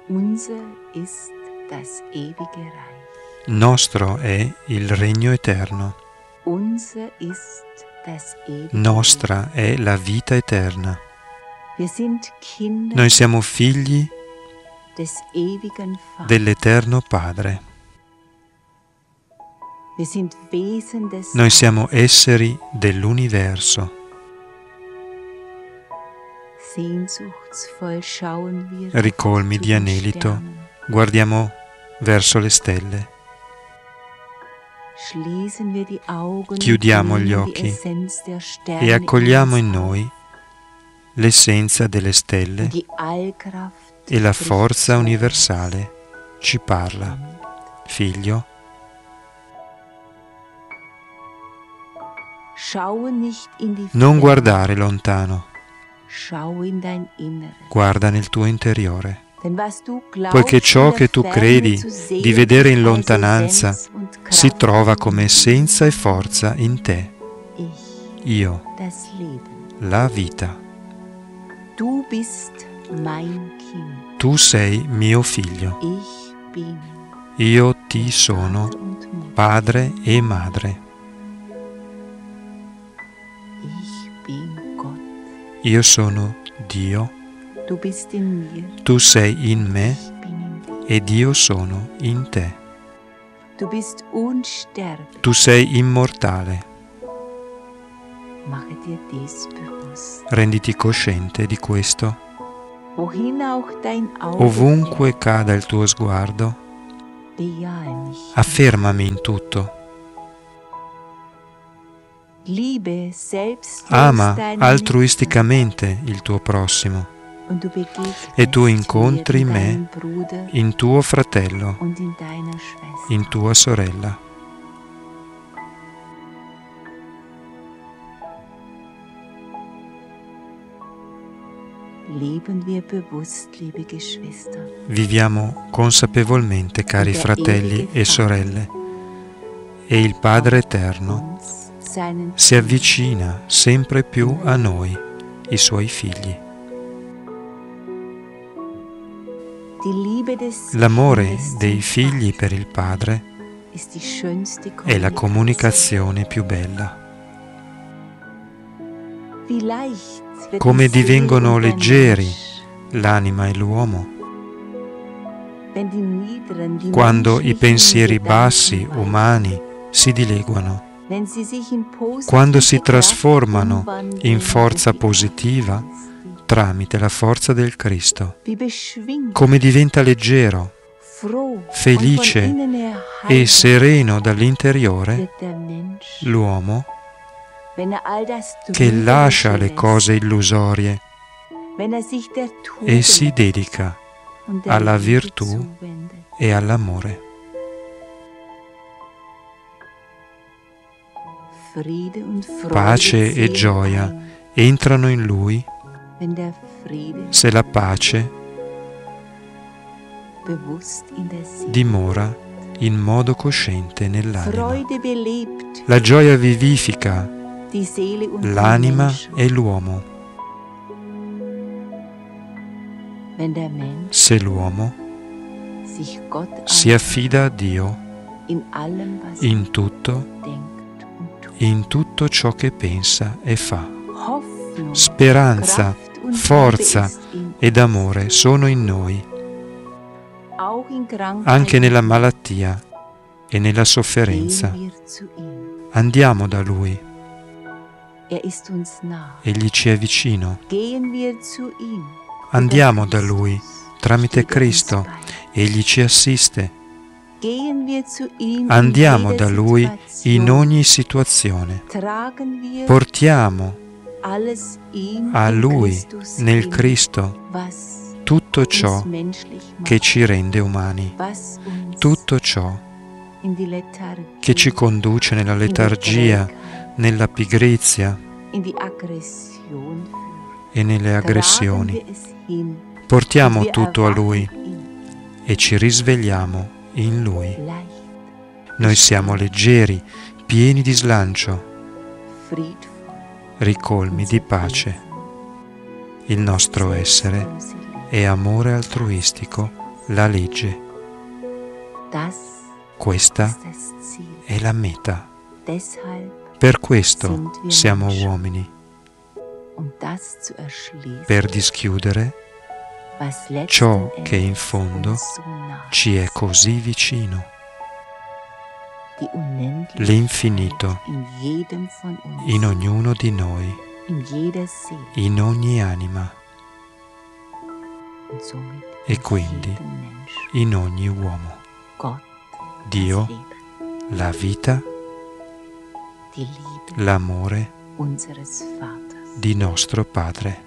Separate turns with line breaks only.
Unser ist das ewige Reich.
Nostro è il regno eterno.
Unser ist das ewige
Nostra è la vita eterna.
Wir sind Kinder
Noi siamo figli
des ewigen Vaters.
dell'Eterno Padre.
Wir sind Wesen des
Noi siamo esseri dell'universo.
Sehnsuchtsvoll schauen wir
Ricolmi
zu
di
den
anelito,
Sternen.
guardiamo verso le stelle.
Schließen wir die Augen
Chiudiamo
und
gli
nehmen die
occhi
Essenz der Sterne
e accogliamo in
uns
noi l'essenza delle stelle
und die Allkraft
e la
spricht
forza
zu
universale ci parla.
uns.
Figlio,
Schaue nicht in die
non
Ferne,
guardare lontano,
schau in dein Inneres.
guarda nel tuo interiore,
Denn was du glaubst,
poiché ciò
in der
che tu
Ferne
credi
zu sehen,
di vedere in
ist als
lontananza
Essenz und
si
Kraft
trova come
in
essenza e forza in te.
Ich,
Io,
das Leben.
la vita.
Du bist mein Kind.
Tu sei mio figlio.
Ich bin
Io ti sono
Vater und Mutter.
padre e madre.
Ich bin Gott.
Io sono Dio.
Du bist in mir.
Tu sei in me
Ich bin in dir.
ed io sono in te.
Du bist unsterblich.
Tu sei immortale.
Mache dir dies bewusst.
Renditi cosciente di questo.
Wohin auch dein Auge
Ovunque cada il tuo sguardo,
bejahe mich.
affermami in tutto.
Liebe selbstlos
Ama
deinen
altruisticamente il tuo prossimo
Nächsten und du begegnest
e tu
mir
incontri
in
me
deinem Bruder
in tuo fratello,
und in deiner Schwester.
in tua sorella.
Leben wir bewusst, liebe Geschwister.
Viviamo consapevolmente, cari fratelli e sorelle, e il Padre Eterno
Uns, seinen
si avvicina sempre più a noi, i suoi figli.
Die Liebe des
L'amore
Kindes
dei
zum
figli
Vater
per il Padre
ist die schönste
è la comunicazione più bella.
Wie leicht wird
Come
die Seele
divengono
und der
leggeri
Mensch,
l'anima e l'uomo
wenn die niederen, die
quando i
menschlichen
pensieri
Gedanken
bassi,
weichen,
umani, si dileguano,
wenn sie sich in positive
quando si
Kraft
trasformano
umwandeln
in forza
durch die
positiva
Kraft Christi.
tramite la forza del Cristo.
Wie beschwingt,
Come diventa leggero,
froh
felice
und von innen her
e
heiter
sereno dall'interiore
wird der Mensch,
l'uomo
wenn er all das
che
Trügerische
lascia le
lässt,
cose illusorie
wenn er sich der
e si
Tugend
dedica
und der
alla
Liebe
virtù
zuwendet.
e all'amore.
Friede und Freude
Pace e
ziehen
gioia
ein,
entrano in lui
wenn der Friede
se la pace
bewusst in der Seele.
dimora in modo cosciente nell'anima.
Freude belebt
La gioia vivifica
die Seele und den
l'anima
Menschen.
e l'uomo.
Wenn der Mensch
Se l'uomo
sich Gott
si affida a Dio
in allem, was
in tutto,
denkt und tut.
in tutto ciò che pensa e fa.
Hoffnung,
Speranza,
Kraft und
forza
Liebe ist in
ed amore sono in noi,
auch in Krankheit
anche nella malattia e nella sofferenza.
gehen wir zu ihm.
Andiamo da Lui,
Ist uns nah.
Egli ci è vicino.
Gehen wir zu ihm.
Andiamo da Lui tramite Cristo, Egli ci assiste.
Gehen wir zu ihm
Andiamo
in
da
jeder
Lui
Situation.
in ogni situazione.
Tragen wir
Portiamo
alles ihm
a
in
Lui,
Christus
nel
hin,
Cristo,
was
tutto ciò
uns menschlich macht,
che ci rende umani,
was uns
tutto ciò
in die Lethargie,
che ci conduce nella letargia, nella pigrizia
in die Aggression führt.
e nelle
Tragen
aggressioni.
wir es hin,
Portiamo
und wir
tutto a Lui
erwachen in
e ci risvegliamo in Lui.
leicht,
Noi siamo leggeri, pieni di slancio,
friedvoll,
ricolmi di pace. Il nostro essere è amore altruistico la legge.
Das
Questa
ist das Ziel.
è la meta.
Deshalb,
Per questo siamo uomini,
um das zu erschließen,
per dischiudere
was letzten
ciò che in
Endes
fondo
uns so nahe
ci è
ist.
così vicino,
Die Unendlichkeit
l'infinito
in jedem von uns,
in ognuno di noi,
in jeder Seele
in ogni anima
und somit
e
in
quindi
jedem Menschen.
in ogni uomo.
Gott,
Dio,
das Leben,
la vita,
die Liebe
l'amore
unseres Vaters.
di nostro Padre.